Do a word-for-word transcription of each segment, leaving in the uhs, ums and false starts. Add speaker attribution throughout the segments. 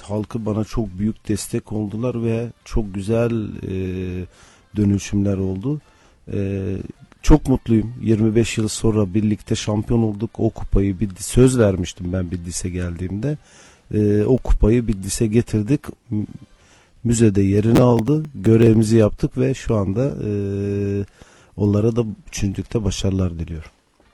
Speaker 1: halkı bana çok büyük destek oldular ve çok güzel e, dönüşümler oldu. E, çok mutluyum. yirmi beş yıl sonra birlikte şampiyon olduk. O kupayı bir söz vermiştim ben Bitlis'e geldiğimde. E, o kupayı Bitlis'e getirdik. Müzede yerini aldı. Görevimizi yaptık ve şu anda e, onlara da üçüncülükte başarılar diliyorum.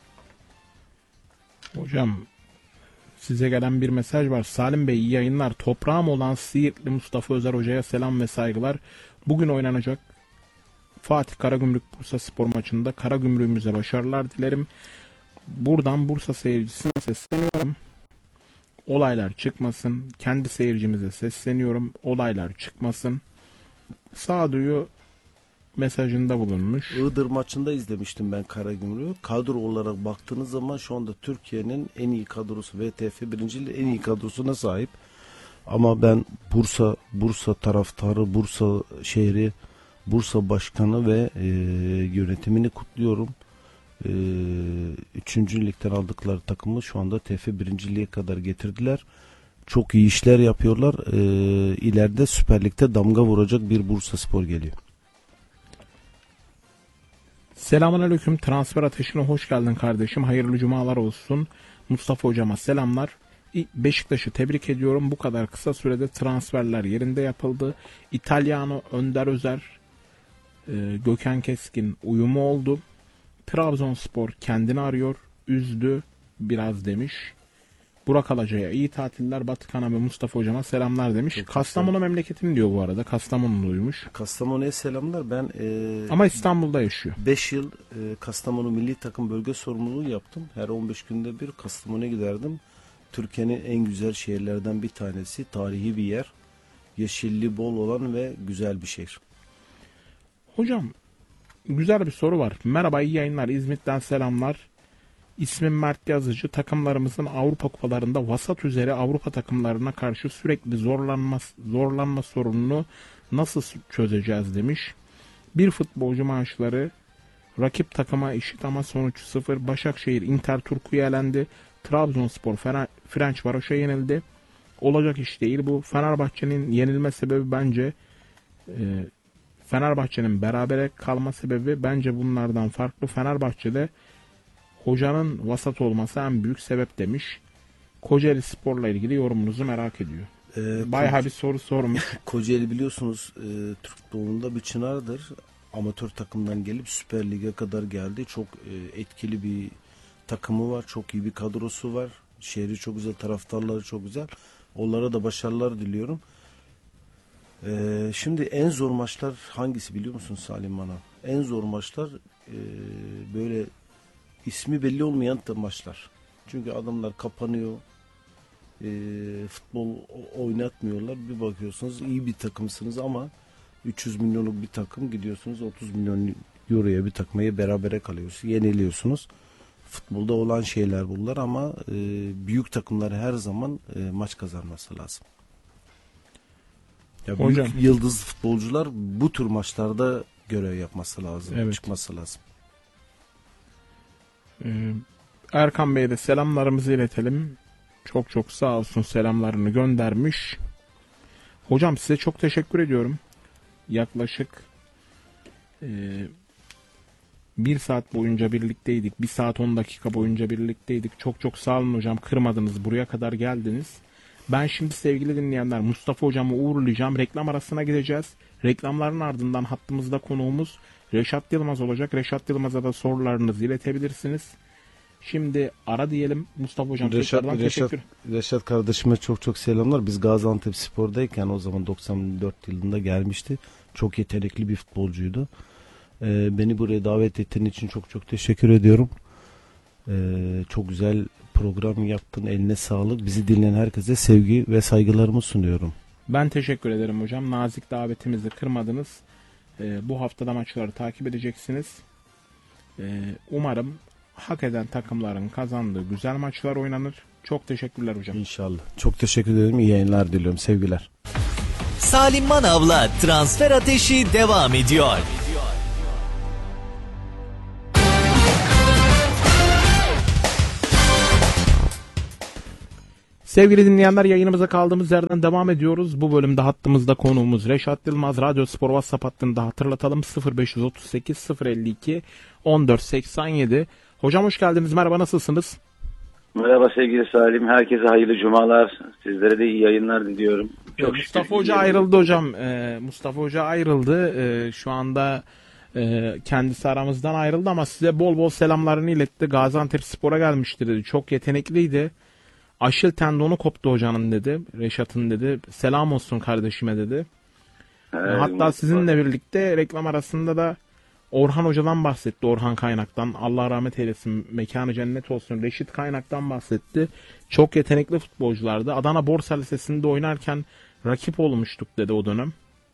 Speaker 2: Hocam size gelen bir mesaj var. Salim Bey iyi yayınlar. Toprağım olan Siirtli Mustafa Özer Hoca'ya selam ve saygılar. Bugün oynanacak Fatih Karagümrük Bursa Spor maçında Karagümrük'ümüze başarılar dilerim. Buradan Bursa seyircisine sesleniyorum. Olaylar çıkmasın. Kendi seyircimize sesleniyorum. Olaylar çıkmasın. Sağduyu mesajında bulunmuş.
Speaker 1: Iğdır maçında izlemiştim ben Karagümrük'ü. Kadro olarak baktığınız zaman şu anda Türkiye'nin en iyi kadrosu, V T F birinciliği en iyi kadrosuna sahip. Ama ben Bursa Bursa taraftarı, Bursa şehri, Bursa başkanı ve e, yönetimini kutluyorum. E, üçüncü ligden aldıkları takımı şu anda T F birinciliğe kadar getirdiler. Çok iyi işler yapıyorlar. E, ileride Süper Lig'de damga vuracak bir Bursa Spor geliyor.
Speaker 2: Selamünaleyküm. Transfer ateşine hoş geldin kardeşim. Hayırlı cumalar olsun. Mustafa hocama selamlar. Beşiktaş'ı tebrik ediyorum. Bu kadar kısa sürede transferler yerinde yapıldı. İtalyano, Önder Özer, Gökhan Keskin uyumu oldu. Trabzonspor kendini arıyor. Üzdü biraz demiş. Burak Alaca'ya iyi tatiller. Batıkan'a ve Mustafa hocama selamlar demiş. Çok Kastamonu güzel. Memleketim diyor bu arada. Kastamonuluymuş.
Speaker 1: Kastamonu'ya selamlar. Ben e,
Speaker 2: ama İstanbul'da yaşıyor.
Speaker 1: beş yıl e, Kastamonu Milli Takım bölge sorumluluğu yaptım. Her on beş günde bir Kastamonu'ya giderdim. Türkiye'nin en güzel şehirlerden bir tanesi. Tarihi bir yer. Yeşilli bol olan ve güzel bir şehir.
Speaker 2: Hocam güzel bir soru var. Merhaba, iyi yayınlar. İzmit'ten selamlar. İsmim Mert Yazıcı. Takımlarımızın Avrupa kupalarında vasat üzeri Avrupa takımlarına karşı sürekli zorlanma, zorlanma sorununu nasıl çözeceğiz demiş. Bir futbolcu maaşları rakip takıma eşit ama sonuç sıfır. Başakşehir Inter Turku'ya elendi. Trabzonspor Ferencvaros'a yenildi. Olacak iş değil bu. Fenerbahçe'nin yenilme sebebi bence e, Fenerbahçe'nin berabere kalma sebebi bence bunlardan farklı. Fenerbahçe'de hocanın vasat olması en büyük sebep demiş. Kocaeli Spor'la ilgili yorumunuzu merak ediyor. Ee, Bayağı bir soru sormuş.
Speaker 1: Kocaeli biliyorsunuz e, Türk futbolunda bir çınardır. Amatör takımdan gelip Süper Lig'e kadar geldi. Çok e, etkili bir takımı var. Çok iyi bir kadrosu var. Şehri çok güzel, taraftarları çok güzel. Onlara da başarılar diliyorum. Ee, şimdi en zor maçlar hangisi biliyor musun Salim bana? En zor maçlar e, böyle ismi belli olmayan maçlar. Çünkü adamlar kapanıyor. E, futbol oynatmıyorlar. Bir bakıyorsunuz iyi bir takımsınız ama üç yüz milyonluk bir takım, gidiyorsunuz otuz milyon euroya bir takmaya berabere kalıyorsunuz. Yeniliyorsunuz. Futbolda olan şeyler bunlar ama e, büyük takımlar her zaman e, maç kazanması lazım. Ya büyük Hocam. Yıldız futbolcular bu tür maçlarda görev yapması lazım, evet. Çıkması lazım.
Speaker 2: Ee, Erkan Bey'e de selamlarımızı iletelim. Çok çok sağ olsun, selamlarını göndermiş. Hocam size çok teşekkür ediyorum. Yaklaşık e, bir saat boyunca birlikteydik. Bir saat on dakika boyunca birlikteydik. Çok çok sağ olun hocam. Kırmadınız, buraya kadar geldiniz. Ben şimdi sevgili dinleyenler Mustafa hocamı uğurlayacağım. Reklam arasına gideceğiz. Reklamların ardından hattımızda konuğumuz Reşat Yılmaz olacak. Reşat Yılmaz'a da sorularınızı iletebilirsiniz. Şimdi ara diyelim. Mustafa hocam
Speaker 1: Reşat, Reşat, Reşat kardeşime çok çok selamlar. Biz Gaziantep Spor'dayken o zaman doksan dört yılında gelmişti. Çok yetenekli bir futbolcuydu. Ee, beni buraya davet ettiğin için çok çok teşekkür ediyorum. Ee, çok güzel program yaptın. Eline sağlık. Bizi dinleyen herkese sevgi ve saygılarımı sunuyorum.
Speaker 2: Ben teşekkür ederim hocam. Nazik davetimizi kırmadınız. Ee, bu haftada maçları takip edeceksiniz. Ee, umarım hak eden takımların kazandığı güzel maçlar oynanır. Çok teşekkürler hocam.
Speaker 1: İnşallah. Çok teşekkür ederim. İyi yayınlar diliyorum. Sevgiler.
Speaker 3: Salim Manav'la Transfer Ateşi devam ediyor.
Speaker 2: Sevgili dinleyenler, yayınımıza kaldığımız yerden devam ediyoruz. Bu bölümde hattımızda konuğumuz Reşat Yılmaz. Radyo Spor WhatsApp hattını da hatırlatalım. sıfır beş otuz sekiz sıfır elli iki on dört seksen yedi. Hocam hoş geldiniz. Merhaba, nasılsınız?
Speaker 4: Merhaba sevgili Salim. Herkese hayırlı cumalar. Sizlere de iyi yayınlar diliyorum.
Speaker 2: Çok Mustafa Hoca ayrıldı hocam. Ee, Mustafa Hoca ayrıldı. Ee, şu anda e, kendisi aramızdan ayrıldı ama size bol bol selamlarını iletti. Gaziantepspor'a gelmişti dedi. Çok yetenekliydi. Aşil tendonu koptu hocanın dedi. Reşat'ın dedi. Selam olsun kardeşime dedi.
Speaker 4: Evet,
Speaker 2: Hatta sizinle birlikte reklam arasında da Orhan Hoca'dan bahsetti. Orhan Kaynak'tan. Allah rahmet eylesin. Mekanı cennet olsun. Reşit Kaynak'tan bahsetti. Çok yetenekli futbolculardı. Adana Borsa Lisesi'nde oynarken rakip olmuştuk dedi o dönem.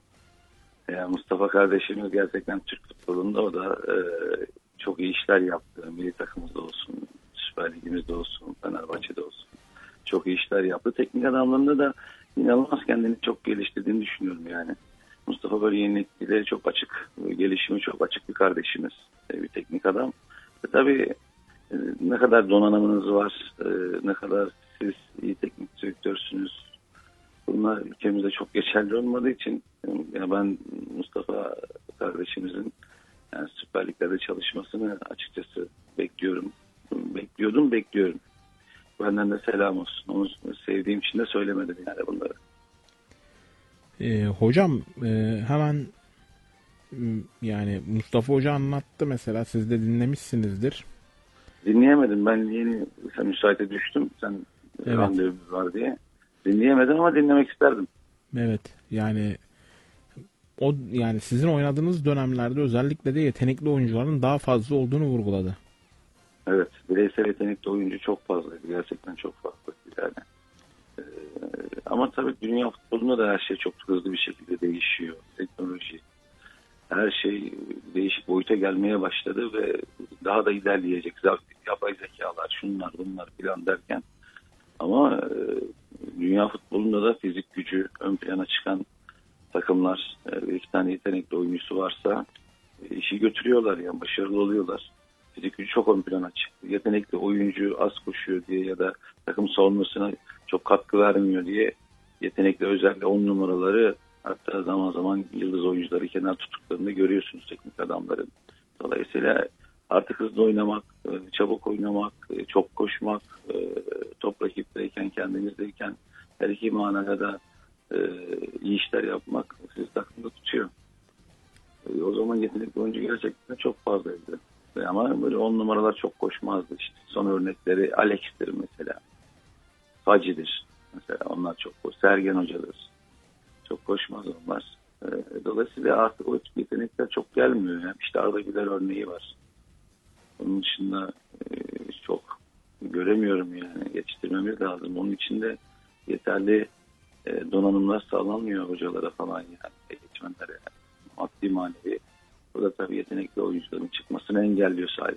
Speaker 4: Ya Mustafa kardeşimiz gerçekten Türk futbolunda o da e, çok iyi işler yaptı. Milli takımımızda olsun, Süper Ligimizde olsun, Fenerbahçe'de olsun. Çok iyi işler yaptı. Teknik adamlarında da inanılmaz kendini çok geliştirdiğini düşünüyorum yani. Mustafa böyle yeniliklere çok açık, gelişimi çok açık bir kardeşimiz, bir teknik adam. E tabii e, ne kadar donanımınız var, e, ne kadar siz iyi teknik direktörsünüz. Bunlar ülkemizde çok geçerli olmadığı için yani ben Mustafa kardeşimizin yani Süper Lig'lerde çalışmasını açıkçası bekliyorum. Bekliyordum, bekliyorum. Benden de selam olsun. Onu sevdiğim için de söylemedim yani bunları.
Speaker 2: Ee, hocam e, hemen yani Mustafa Hoca anlattı mesela, siz de dinlemişsinizdir.
Speaker 4: Dinleyemedim. Ben yeni sen müsaite düştüm. Sen
Speaker 2: evet.
Speaker 4: Randevumuz var diye. Dinleyemedim ama dinlemek isterdim.
Speaker 2: Evet. Yani o yani sizin oynadığınız dönemlerde özellikle de yetenekli oyuncuların daha fazla olduğunu vurguladı.
Speaker 4: Evet. Bireysel yetenekli oyuncu çok fazlaydı. Gerçekten çok fazlaydı yani. Ee, ama tabii dünya futbolunda da her şey çok hızlı bir şekilde değişiyor. Teknoloji, her şey değişik boyuta gelmeye başladı ve daha da ilerleyecek. Yapay zekalar, şunlar bunlar filan derken ama e, dünya futbolunda da fizik gücü ön plana çıkan takımlar, e, iki tane yetenekli oyuncusu varsa e, işi götürüyorlar yani başarılı oluyorlar. Fizik gücü çok ön plana çıktı. Yetenekli oyuncu az koşuyor diye ya da takım savunmasına çok katkı vermiyor diye yetenekli özellikle on numaraları, hatta zaman zaman yıldız oyuncuları kenar tuttuklarını görüyorsunuz teknik adamların. Dolayısıyla artık hızlı oynamak, çabuk oynamak, çok koşmak, top rakipteyken, kendimizdeyken her iki manada da iyi işler yapmak sizi takımda tutuyor. O zaman yetenekli oyuncu gerçekten çok fazlaydı. Ama böyle on numaralar çok koşmazdı. İşte son örnekleri Alex'tir mesela. Faci'dir mesela. Onlar çok koş. Sergen Hoca'dır. Çok koşmaz onlar. Dolayısıyla artık o yetenekler çok gelmiyor. Yani işte Arda Güler örneği var. Onun dışında çok göremiyorum yani. Yetiştirmemiz lazım. Onun için de yeterli donanımlar sağlanmıyor hocalara falan yani. Eğitmenlere yani. Maddi manevi. Bu da tabii yetenekli oyuncuların çıkmasını engelliyor Salim.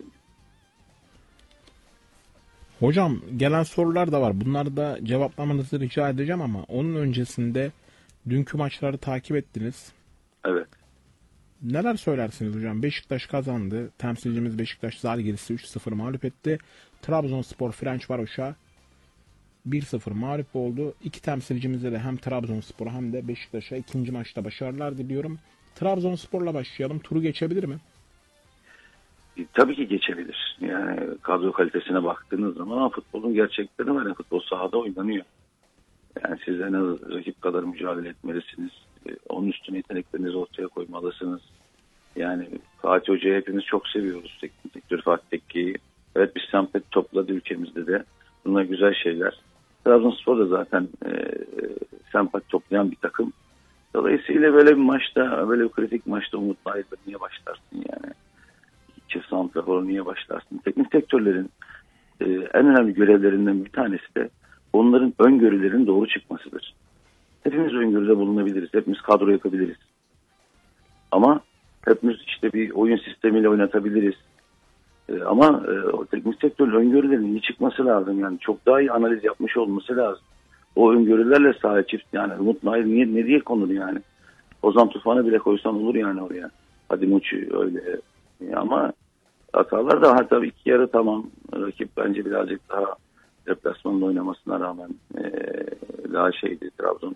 Speaker 2: Hocam gelen sorular da var. Bunları da cevaplamanızı rica edeceğim ama onun öncesinde dünkü maçları takip ettiniz.
Speaker 4: Evet.
Speaker 2: Neler söylersiniz hocam? Beşiktaş kazandı. Temsilcimiz Beşiktaş Zalgiris'i üç sıfır mağlup etti. Trabzonspor Ferencvaros'a bir sıfır mağlup oldu. İki temsilcimize de hem Trabzonspor'a hem de Beşiktaş'a ikinci maçta başarılar diliyorum. Trabzonspor'la başlayalım. Turu geçebilir mi?
Speaker 4: E, tabii ki geçebilir. Yani kadro kalitesine baktığınız zaman ama futbolun gerçekleri var. Yani futbol sahada oynanıyor. Yani siz en az rakip kadar mücadele etmelisiniz. E, onun üstüne yeteneklerinizi ortaya koymalısınız. Yani Fatih Hoca'yı hepimiz çok seviyoruz. Teknik direktör Fatih Tekke'yi. Evet, bir sempati topladı ülkemizde de. Bunlar güzel şeyler. Trabzonspor da zaten e, sempati toplayan bir takım. Dolayısıyla böyle bir maçta, böyle bir kritik maçta Umut Nayır'da niye başlarsın yani? Çift santraforu niye başlarsın? Teknik direktörlerin e, en önemli görevlerinden bir tanesi de onların öngörülerinin doğru çıkmasıdır. Hepimiz öngörüde bulunabiliriz. Hepimiz kadro yapabiliriz. Ama hepimiz işte bir oyun sistemiyle oynatabiliriz. E, ama e, o teknik direktörün öngörülerinin iyi çıkması lazım. Yani çok daha iyi analiz yapmış olması lazım. O öngörülerle sahaya çift yani Umut Nayır niye, ne diye konur yani? Ozan Tufan'ı bile koysan olur yani oraya. Hadi Muçi öyle. Ama hatalar da hatta iki yarı tamam. Rakip bence birazcık daha deplasmanda oynamasına rağmen e, daha şeydi, Trabzon